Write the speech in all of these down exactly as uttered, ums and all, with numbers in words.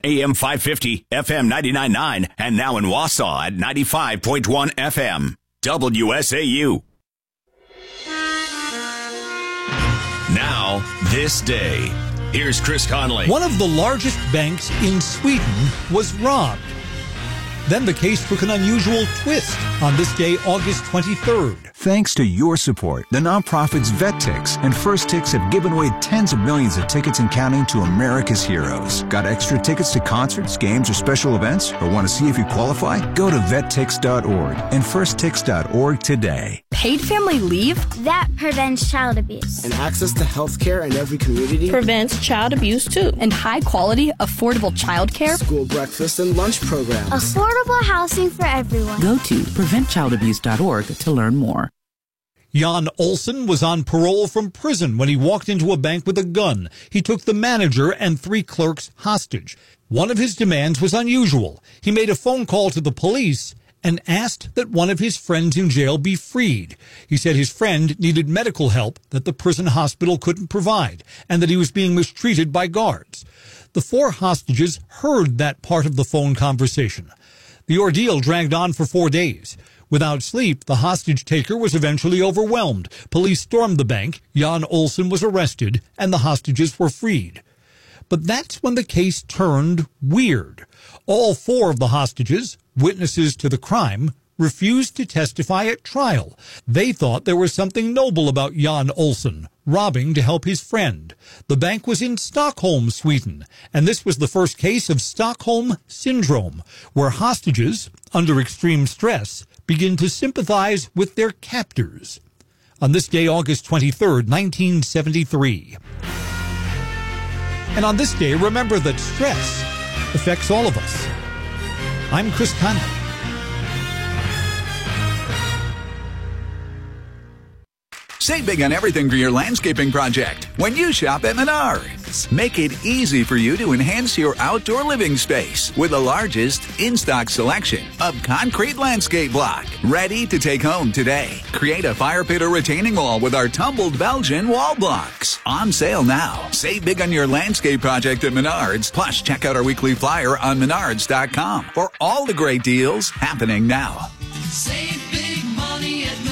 A M five fifty, F M ninety-nine point nine, and now in Wausau at ninety-five point one F M. W S A U. Now, this day. Here's Chris Conley. One of the largest banks in Sweden was robbed. Then the case took an unusual twist on this day, August twenty-third. Thanks to your support, the nonprofits VetTix and First Tix have given away tens of millions of tickets and counting to America's heroes. Got extra tickets to concerts, games, or special events? Or want to see if you qualify? Go to vet tix dot org and first tix dot org today. Paid family leave? That prevents child abuse. And access to health care in every community? Prevents child abuse, too. And high-quality, affordable child care? School breakfast and lunch programs. Affordable housing for everyone. Go to prevent child abuse dot org to learn more. Jan Olsen was on parole from prison when he walked into a bank with a gun. He took the manager and three clerks hostage. One of his demands was unusual. He made a phone call to the police and asked that one of his friends in jail be freed. He said his friend needed medical help that the prison hospital couldn't provide and that he was being mistreated by guards. The four hostages heard that part of the phone conversation. The ordeal dragged on for four days. Without sleep, the hostage-taker was eventually overwhelmed. Police stormed the bank, Jan Olsen was arrested, and the hostages were freed. But that's when the case turned weird. All four of the hostages, witnesses to the crime, refused to testify at trial. They thought there was something noble about Jan Olsen, robbing to help his friend. The bank was in Stockholm, Sweden, and this was the first case of Stockholm Syndrome, where hostages, under extreme stress, begin to sympathize with their captors. On this day, August twenty-third, nineteen seventy-three. And on this day, remember that stress affects all of us. I'm Chris Conley. Save big on everything for your landscaping project when you shop at Menards. Make it easy for you to enhance your outdoor living space with the largest in-stock selection of concrete landscape block. Ready to take home today. Create a fire pit or retaining wall with our tumbled Belgian wall blocks. On sale now. Save big on your landscape project at Menards. Plus, check out our weekly flyer on menards dot com for all the great deals happening now. Save big money at Menards.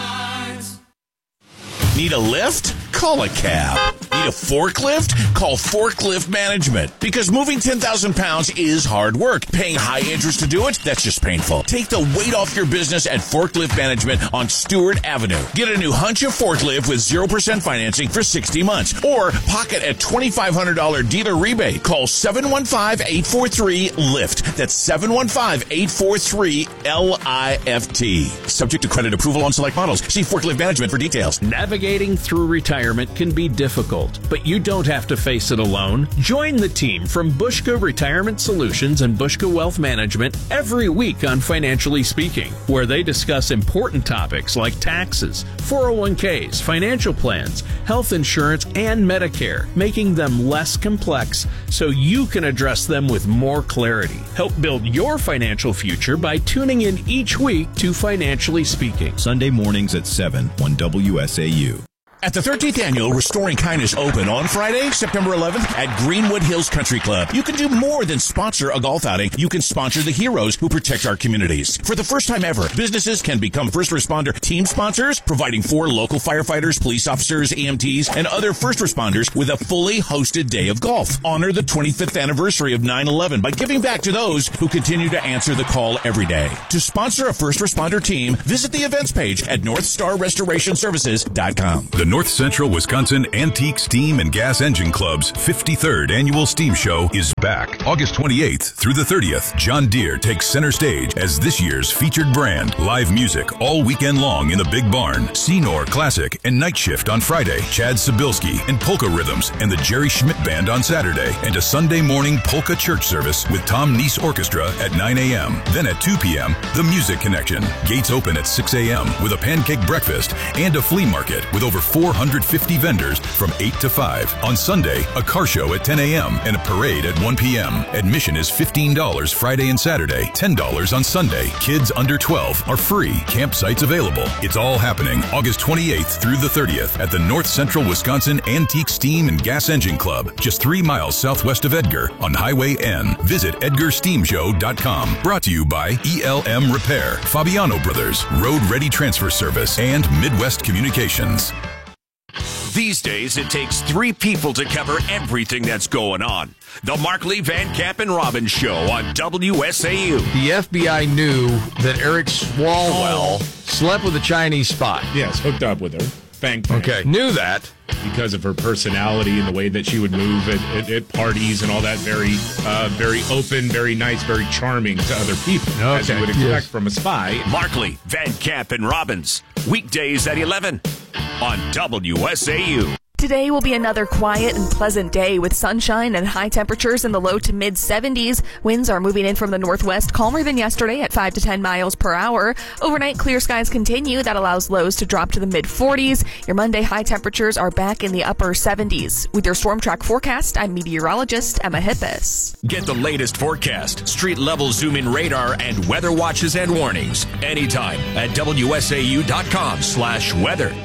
Need a lift? Call a cab. Need a forklift? Call Forklift Management. Because moving ten thousand pounds is hard work. Paying high interest to do it? That's just painful. Take the weight off your business at Forklift Management on Stewart Avenue. Get a new Huncha forklift with zero percent financing for sixty months. Or pocket a twenty-five hundred dollars dealer rebate. Call seven one five, eight four three, LIFT. That's seven one five, eight four three, L I F T. Subject to credit approval on select models. See Forklift Management for details. Navigating through retirement can be difficult, but you don't have to face it alone. Join the team from Bushka Retirement Solutions and Bushka Wealth Management every week on Financially Speaking, where they discuss important topics like taxes, four oh one k's, financial plans, health insurance, and Medicare, making them less complex so you can address them with more clarity. Help build your financial future by tuning in each week to Financially Speaking. Sunday mornings at seven on W S A U. At the thirteenth Annual Restoring Kindness Open on Friday, September eleventh at Greenwood Hills Country Club, you can do more than sponsor a golf outing. You can sponsor the heroes who protect our communities. For the first time ever, businesses can become first responder team sponsors, providing four local firefighters, police officers, E M Ts, and other first responders with a fully hosted day of golf. Honor the twenty-fifth anniversary of nine eleven by giving back to those who continue to answer the call every day. To sponsor a first responder team, visit the events page at north star restoration services dot com. The North Central Wisconsin Antique Steam and Gas Engine Club's fifty-third Annual Steam Show is back. August twenty-eighth through the thirtieth, John Deere takes center stage as this year's featured brand. Live music all weekend long in the Big Barn. Senor Classic and Night Shift on Friday. Chad Sobilski and Polka Rhythms and the Jerry Schmidt Band on Saturday. And a Sunday morning polka church service with Tom Neese Orchestra at nine a.m. Then at two p.m., The Music Connection. Gates open at six a.m. with a pancake breakfast and a flea market with over four four hundred fifty vendors from eight to five. On Sunday, a car show at ten a.m. and a parade at one p.m. Admission is fifteen dollars Friday and Saturday, ten dollars on Sunday. Kids under twelve are free. Campsites available. It's all happening August twenty-eighth through the thirtieth at the North Central Wisconsin Antique Steam and Gas Engine Club, just three miles southwest of Edgar on Highway N. Visit edgar steam show dot com. Brought to you by E L M Repair, Fabiano Brothers, Road Ready Transfer Service, and Midwest Communications. These days, it takes three people to cover everything that's going on. The Markley, Van Camp, and Robbins Show on W S A U. The F B I knew that Eric Swalwell oh. slept with a Chinese spy. Yes, hooked up with her. Bang, bang. Okay, knew that. Because of her personality and the way that she would move at, at, at parties and all that, very uh, very open, very nice, very charming to other people, okay. as you would expect yes. from a spy. Markley, Van Camp, and Robbins, weekdays at eleven on W S A U. Today will be another quiet and pleasant day with sunshine and high temperatures in the low to mid seventies. Winds are moving in from the northwest, calmer than yesterday at five to ten miles per hour. Overnight, clear skies continue. That allows lows to drop to the mid forties. Your Monday high temperatures are back in the upper seventies. With your Storm Track forecast, I'm meteorologist Emma Hippis. Get the latest forecast, street level zoom in radar, and weather watches and warnings anytime at W S A U dot com slash weather.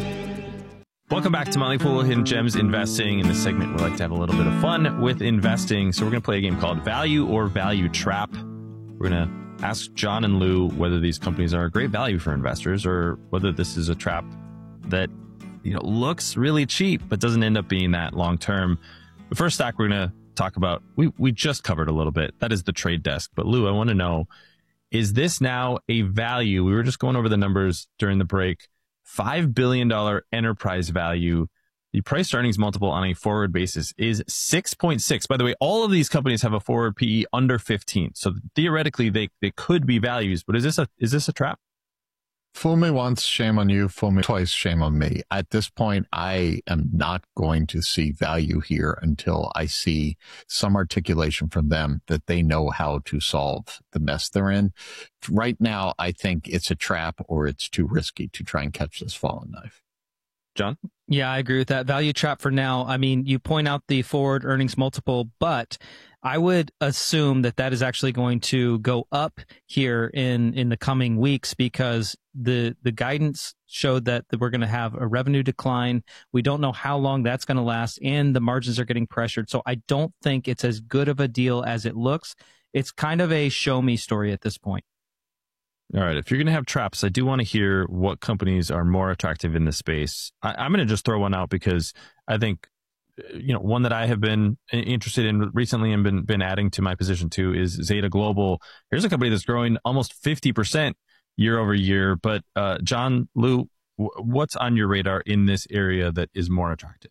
Welcome back to Motley Fool Hidden Gems Investing. In this segment, we like to have a little bit of fun with investing. So we're going to play a game called Value or Value Trap. We're going to ask John and Lou whether these companies are a great value for investors or whether this is a trap that, you know, looks really cheap but doesn't end up being that long term. The first stack we're going to talk about, we, we just covered a little bit. That is the trade desk. But Lou, I want to know, is this now a value? We were just going over the numbers during the break. five billion dollars enterprise value. The price to earnings multiple on a forward basis is six point six. By the way, all of these companies have a forward P E under fifteen. So theoretically, they, they could be values. But is this a is this a trap? Fool me once, shame on you. Fool me twice, shame on me. At this point, I am not going to see value here until I see some articulation from them that they know how to solve the mess they're in. Right now, I think it's a trap or it's too risky to try and catch this fallen knife. John? Yeah, I agree with that. Value trap for now. I mean, you point out the forward earnings multiple, but I would assume that that is actually going to go up here in, in the coming weeks because the, the guidance showed that we're going to have a revenue decline. We don't know how long that's going to last, and the margins are getting pressured. So I don't think it's as good of a deal as it looks. It's kind of a show me story at this point. All right. If you're going to have traps, I do want to hear what companies are more attractive in this space. I, I'm going to just throw one out because I think, you know, one that I have been interested in recently and been, been adding to my position too is Zeta Global. Here's a company that's growing almost fifty percent year over year. But uh, John, Lou, w- what's on your radar in this area that is more attractive?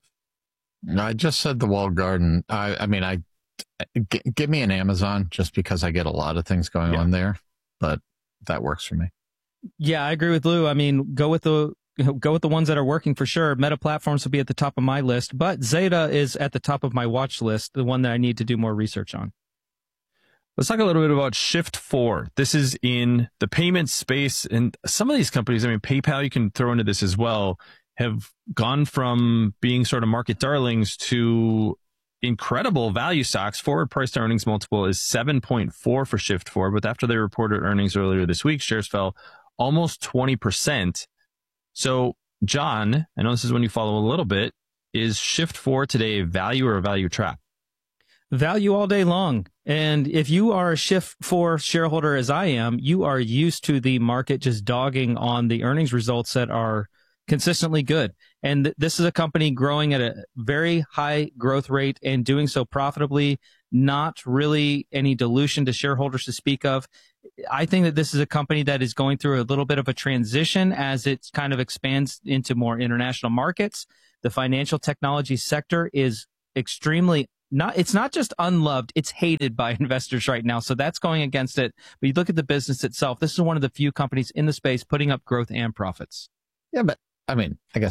I just said the walled garden. I, I mean, I g- give me an Amazon just because I get a lot of things going yeah. on there, but that works for me. Yeah, I agree with Lou. I mean, go with the go with the ones that are working for sure. Meta Platforms will be at the top of my list, but Zeta is at the top of my watch list, the one that I need to do more research on. Let's talk a little bit about Shift four. This is in the payment space, and some of these companies, I mean, PayPal, you can throw into this as well, have gone from being sort of market darlings to incredible value stocks. Forward price to earnings multiple is seven point four for Shift four, but after they reported earnings earlier this week, shares fell almost twenty percent. So, John, I know this is when you follow a little bit, is Shift four today a value or a value trap? Value all day long. And if you are a Shift four shareholder as I am, you are used to the market just dogging on the earnings results that are consistently good. And th- this is a company growing at a very high growth rate and doing so profitably, not really any dilution to shareholders to speak of. I think that this is a company that is going through a little bit of a transition as it kind of expands into more international markets. The financial technology sector is extremely not, it's not just unloved, it's hated by investors right now. So that's going against it. But you look at the business itself, this is one of the few companies in the space putting up growth and profits. Yeah, but I mean, I guess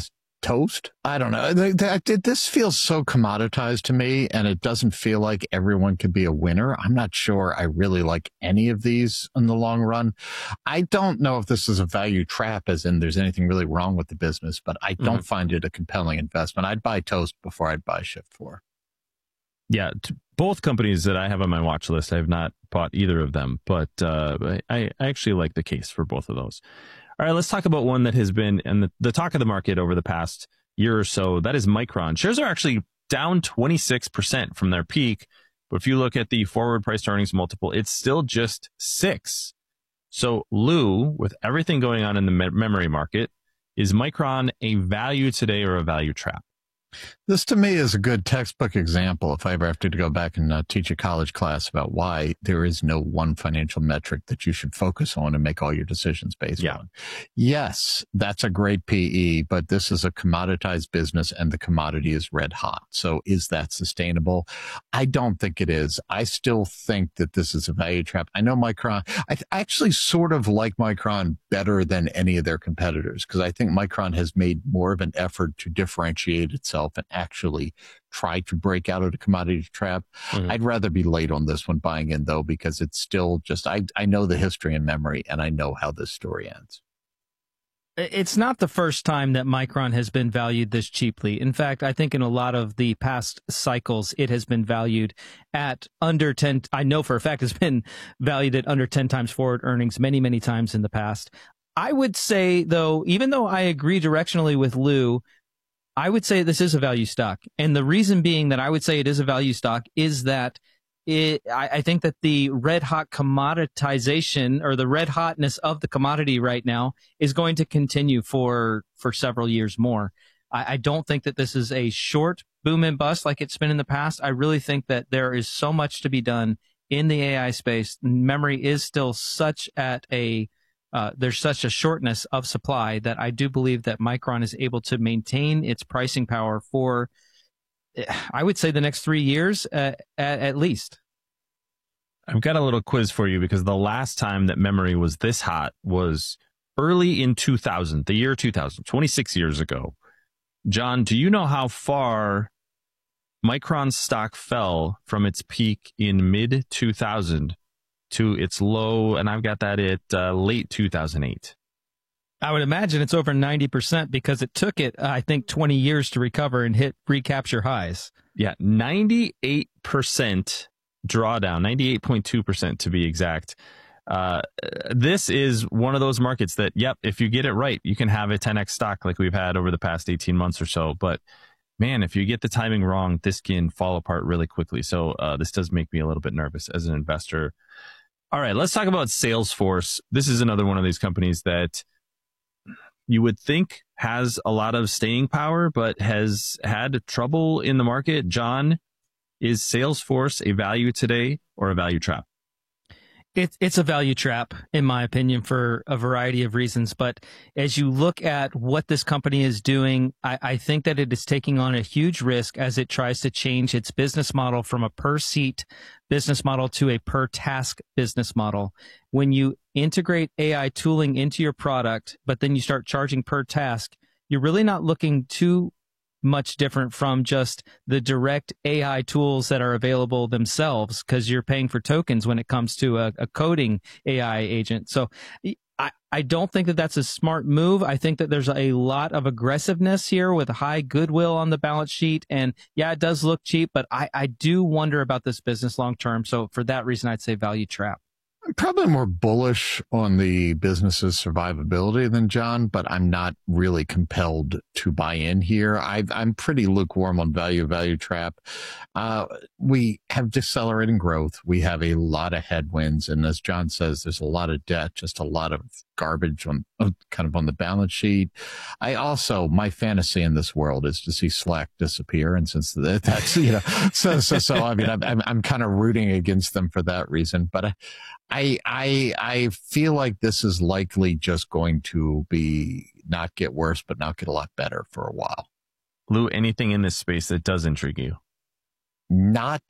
Toast? I don't know. This feels so commoditized to me, and it doesn't feel like everyone could be a winner. I'm not sure I really like any of these in the long run. I don't know if this is a value trap, as in there's anything really wrong with the business, but I don't mm-hmm. find it a compelling investment. I'd buy Toast before I'd buy Shift four. Yeah, t- both companies that I have on my watch list, I have not bought either of them, but uh, I, I actually like the case for both of those. All right, let's talk about one that has been in the, the talk of the market over the past year or so. That is Micron. Shares are actually down twenty-six percent from their peak. But if you look at the forward price to earnings multiple, it's still just six. So, Lou, with everything going on in the me- memory market, is Micron a value today or a value trap? This to me is a good textbook example if I ever have to go back and uh, teach a college class about why there is no one financial metric that you should focus on and make all your decisions based yeah. on. Yes, that's a great P E, but this is a commoditized business and the commodity is red hot. So is that sustainable? I don't think it is. I still think that this is a value trap. I know Micron, I th- actually sort of like Micron better than any of their competitors because I think Micron has made more of an effort to differentiate itself and actually try to break out of the commodity trap. Mm-hmm. I'd rather be late on this one buying in though, because it's still just, I, I know the history and memory and I know how this story ends. It's not the first time that Micron has been valued this cheaply. In fact, I think in a lot of the past cycles, it has been valued at under ten. I know for a fact it's been valued at under ten times forward earnings many, many times in the past. I would say though, even though I agree directionally with Lou, I would say this is a value stock. And the reason being that I would say it is a value stock is that it, I, I think that the red hot commoditization or the red hotness of the commodity right now is going to continue for, for several years more. I, I don't think that this is a short boom and bust like it's been in the past. I really think that there is so much to be done in the A I space. Memory is still such at a Uh, there's such a shortness of supply that I do believe that Micron is able to maintain its pricing power for, I would say, the next three years uh, at, at least. I've got a little quiz for you because the last time that memory was this hot was early in two thousand, the year two thousand, twenty-six years ago. John, do you know how far Micron stock fell from its peak in mid two thousand to its low, and I've got that at uh, late two thousand eight. I would imagine it's over ninety percent because it took it, uh, I think, twenty years to recover and hit recapture highs. Yeah, ninety-eight percent drawdown, ninety-eight point two percent to be exact. Uh, this is one of those markets that, yep, if you get it right, you can have a ten X stock like we've had over the past eighteen months or so. But man, if you get the timing wrong, this can fall apart really quickly. So uh, this does make me a little bit nervous as an investor. All right, let's talk about Salesforce. This is another one of these companies that you would think has a lot of staying power, but has had trouble in the market. John, is Salesforce a value today or a value trap? It's it's a value trap, in my opinion, for a variety of reasons. But as you look at what this company is doing, I, I think that it is taking on a huge risk as it tries to change its business model from a per seat business model to a per task business model. When you integrate A I tooling into your product, but then you start charging per task, you're really not looking too much different from just the direct A I tools that are available themselves, because you're paying for tokens when it comes to a, a coding A I agent. So I, I don't think that that's a smart move. I think that there's a lot of aggressiveness here with high goodwill on the balance sheet. And yeah, it does look cheap, but I, I do wonder about this business long term. So for that reason, I'd say value trap. I'm probably more bullish on the business's survivability than John, but I'm not really compelled to buy in here. I've, I'm pretty lukewarm on value, value trap. Uh, we have decelerating growth. We have a lot of headwinds. And as John says, there's a lot of debt, just a lot of garbage on kind of on the balance sheet. I also, my fantasy in this world is to see Slack disappear. And since that's, you know, so, so, so, I mean, I'm, I'm, I'm kind of rooting against them for that reason, but I, I, I, I feel like this is likely just going to be not get worse, but not get a lot better for a while. Lou, anything in this space that does intrigue you? Not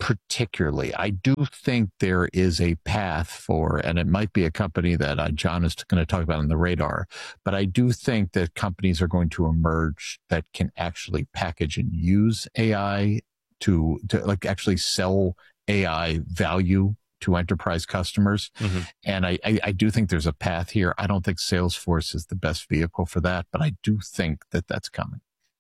particularly. I do think there is a path for, and it might be a company that uh, John is going to talk about on the radar, but I do think that companies are going to emerge that can actually package and use A I to, to like actually sell A I value to enterprise customers. Mm-hmm. And I, I, I do think there's a path here. I don't think Salesforce is the best vehicle for that, but I do think that that's coming.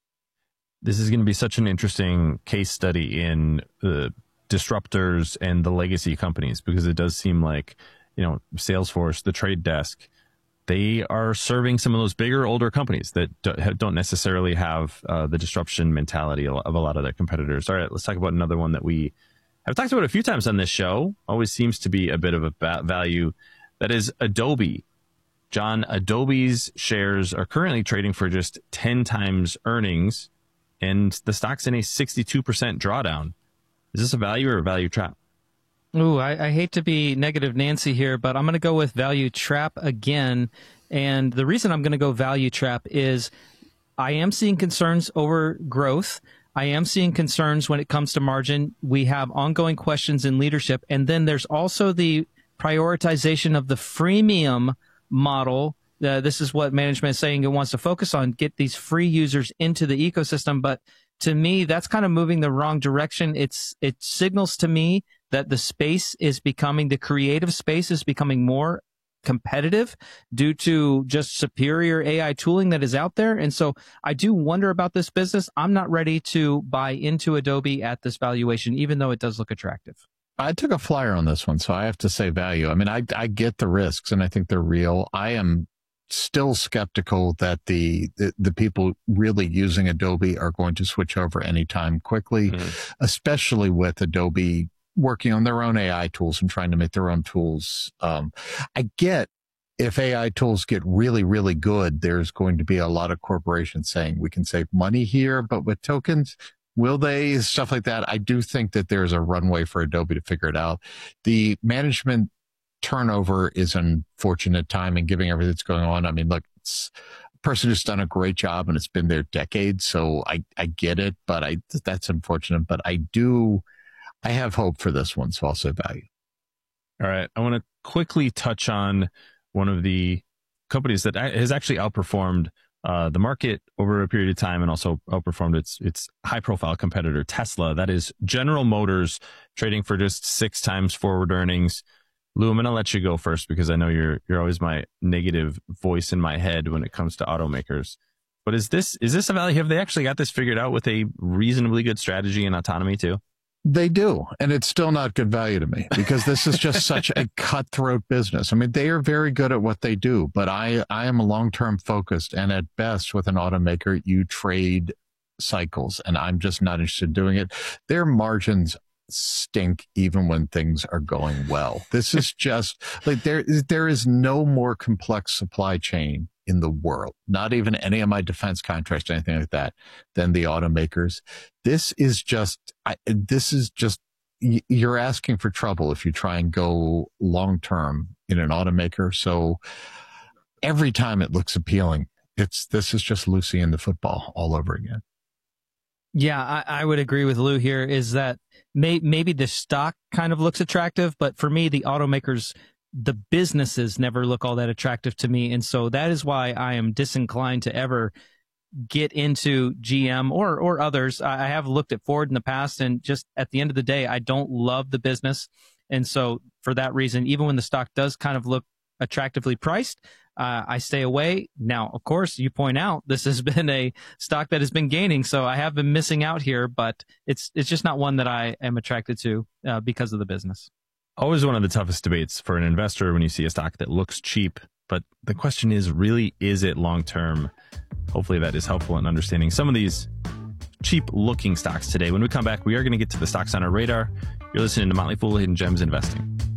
This is going to be such an interesting case study in the disruptors and the legacy companies, because it does seem like, you know, Salesforce, the Trade Desk, they are serving some of those bigger, older companies that don't necessarily have uh, the disruption mentality of a lot of their competitors. All right, let's talk about another one that we have talked about a few times on this show. Always seems to be a bit of a value. That is Adobe. John, Adobe's shares are currently trading for just ten times earnings, and the stock's in a sixty-two percent drawdown. Is this a value or a value trap? Ooh, I, I hate to be negative Nancy here, but I'm going to go with value trap again. And the reason I'm going to go value trap is I am seeing concerns over growth. I am seeing concerns when it comes to margin. We have ongoing questions in leadership. And then there's also the prioritization of the freemium model. Uh, this is what management is saying it wants to focus on, get these free users into the ecosystem. But to me, that's kind of moving the wrong direction. It's it signals to me that the space is becoming, the creative space is becoming more competitive due to just superior A I tooling that is out there. And so I do wonder about this business. I'm not ready to buy into Adobe at this valuation, even though it does look attractive. I took a flyer on this one, so I have to say value. I mean, I, I get the risks, and I think they're real. I am still skeptical that the, the, the people really using Adobe are going to switch over anytime quickly, mm-hmm. especially with Adobe working on their own A I tools and trying to make their own tools. Um, I get if A I tools get really, really good, there's going to be a lot of corporations saying we can save money here, but with tokens, will they? Stuff like that. I do think that there's a runway for Adobe to figure it out. The management turnover is unfortunate timing, given everything that's going on. I mean, look, it's a person who's done a great job and it's been there decades. So I, I get it, but I, that's unfortunate, but I do, I have hope for this one. So I'll say value. All right. I want to quickly touch on one of the companies that has actually outperformed uh, the market over a period of time and also outperformed its, its high profile competitor, Tesla. That is General Motors, trading for just six times forward earnings. Lou, I'm going to let you go first because I know you're you're always my negative voice in my head when it comes to automakers. But is this is this a value? Have they actually got this figured out with a reasonably good strategy and autonomy too? They do, and it's still not good value to me because this is just such a cutthroat business. I mean, they are very good at what they do, but I I am a long-term focused, and at best with an automaker, you trade cycles, and I'm just not interested in doing it. Their margins stink even when things are going well. This is just like there there is no more complex supply chain in the world, not even any of my defense contracts or anything like that, than the automakers. This is just I, this is just you're asking for trouble if you try and go long term in an automaker. So every time it looks appealing, it's this is just Lucy in the football all over again. Yeah, I, I would agree with Lou here, is that may, maybe the stock kind of looks attractive, but for me, the automakers, the businesses never look all that attractive to me. And so that is why I am disinclined to ever get into G M or, or others. I have looked at Ford in the past, and just at the end of the day, I don't love the business. And so for that reason, even when the stock does kind of look attractively priced, Uh, I stay away. Now, of course, you point out this has been a stock that has been gaining, so I have been missing out here, but it's it's just not one that I am attracted to uh, because of the business. Always one of the toughest debates for an investor when you see a stock that looks cheap, but the question is, really, is it long-term? Hopefully that is helpful in understanding some of these cheap-looking stocks today. When we come back, we are going to get to the stocks on our radar. You're listening to Motley Fool Hidden Gems Investing.